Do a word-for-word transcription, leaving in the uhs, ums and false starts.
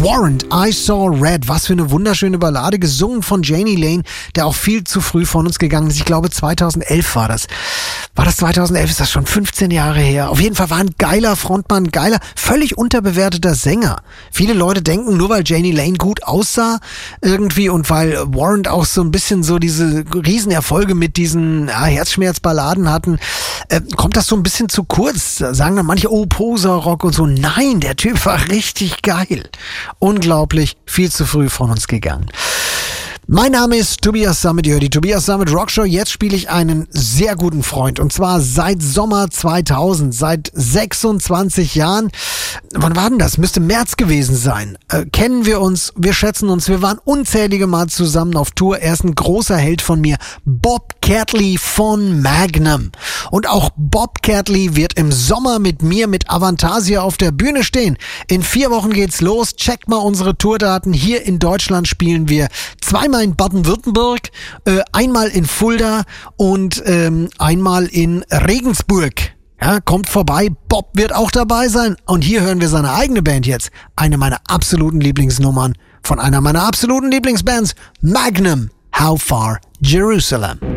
Warrant, I Saw Red. Was für eine wunderschöne Ballade, gesungen von Jani Lane, der auch viel zu früh von uns gegangen ist. Ich glaube zweitausendelf war das. War das zweitausendelf? Ist das schon fünfzehn Jahre her? Auf jeden Fall war ein geiler Frontmann, ein geiler, völlig unterbewerteter Sänger. Viele Leute denken, nur weil Jani Lane gut aussah irgendwie und weil Warrant auch so ein bisschen so diese Riesenerfolge mit diesen ja, Herzschmerzballaden hatten, äh, kommt das so ein bisschen zu kurz. Da sagen dann manche, oh, Poser-Rock und so. Nein, der Typ war richtig geil. Unglaublich, viel zu früh von uns gegangen. Mein Name ist Tobias Sammet, ihr hört die Tobias Sammet Rockshow. Jetzt spiele ich einen sehr guten Freund und zwar seit Sommer zweitausend, seit sechsundzwanzig Jahren. Wann war denn das? Müsste März gewesen sein. Äh, kennen wir uns, wir schätzen uns, wir waren unzählige Mal zusammen auf Tour. Er ist ein großer Held von mir, Bob Catley von Magnum. Und auch Bob Catley wird im Sommer mit mir, mit Avantasia auf der Bühne stehen. In vier Wochen geht's los. Checkt mal unsere Tourdaten. Hier in Deutschland spielen wir zweimal in Baden-Württemberg, äh, einmal in Fulda und ähm, einmal in Regensburg. Ja, kommt vorbei, Bob wird auch dabei sein und hier hören wir seine eigene Band jetzt. Eine meiner absoluten Lieblingsnummern von einer meiner absoluten Lieblingsbands, Magnum, How Far Jerusalem.